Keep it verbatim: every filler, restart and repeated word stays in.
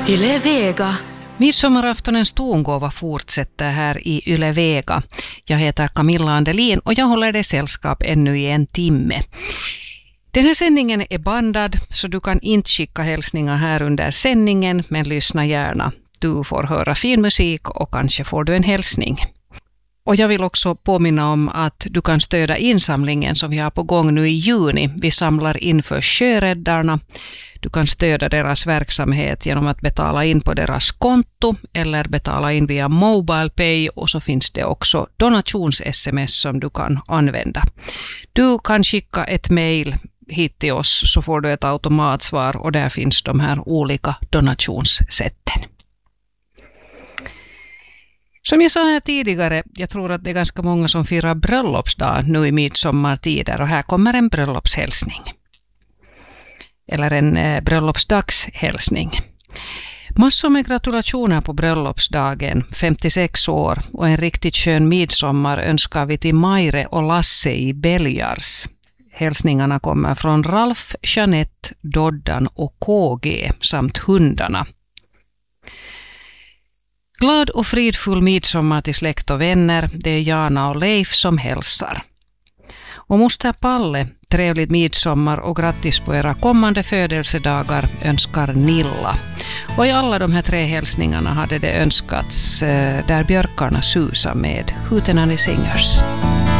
Yle Vega. Midsommaraftonens tongåva fortsätter här i Yle Vega. Jag heter Camilla Andelin och jag håller dig sällskap ännu i en timme. Den här sändningen är bandad så du kan inte skicka hälsningar här under sändningen, men lyssna gärna. Du får höra fin musik och kanske får du en hälsning. Och jag vill också påminna om att du kan stödja insamlingen som vi har på gång nu i juni. Vi samlar in för Sjöräddarna. Du kan stödja deras verksamhet genom att betala in på deras konto eller betala in via MobilePay, och så finns det också donations-sms som du kan använda. Du kan skicka ett mejl hit till oss så får du ett automatsvar och där finns de här olika donationssätten. Som jag sa här tidigare, jag tror att det är ganska många som firar bröllopsdag nu i midsommartider, och här kommer en bröllopshälsning. Eller en eh, bröllopsdagshälsning. Massor med gratulationer på bröllopsdagen, femtiosex år, och en riktigt skön midsommar önskar vi till Maire och Lasse i Beljars. Hälsningarna kommer från Ralf, Jeanette, Doddan och K G samt hundarna. Glad och fridfull midsommar till släkt och vänner, det är Jana och Leif som hälsar. Och moster Palle, trevligt midsommar och grattis på era kommande födelsedagar önskar Nilla. Och i alla de här tre hälsningarna hade det önskats eh, där björkarna susar med Hootenanny Singers.